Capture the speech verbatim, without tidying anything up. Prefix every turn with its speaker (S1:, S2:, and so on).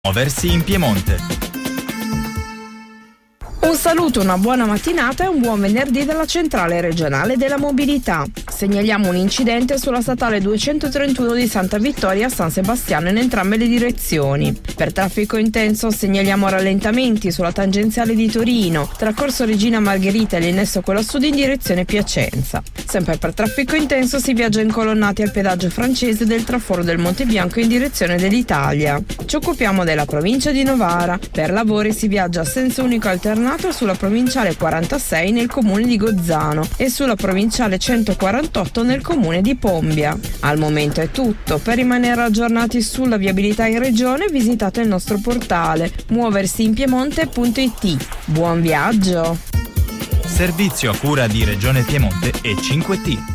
S1: Muoversi in Piemonte.
S2: Un saluto, una buona mattinata e un buon venerdì dalla Centrale Regionale della Mobilità. Segnaliamo un incidente sulla statale duecentotrentuno di Santa Vittoria a San Sebastiano in entrambe le direzioni. Per traffico intenso segnaliamo rallentamenti sulla tangenziale di Torino, tra Corso Regina Margherita e l'innesso quella sud in direzione Piacenza. Sempre per traffico intenso si viaggia incolonnati al pedaggio francese del traforo del Monte Bianco in direzione dell'Italia. Ci occupiamo della provincia di Novara. Per lavori si viaggia a senso unico alternato sulla provinciale quarantasei nel comune di Gozzano e sulla provinciale centoquarantotto nel comune di Pombia. Al momento è tutto. Per rimanere aggiornati sulla viabilità in regione visitate il nostro portale muoversi in piemonte punto it. Buon viaggio!
S1: Servizio a cura di Regione Piemonte e cinque T.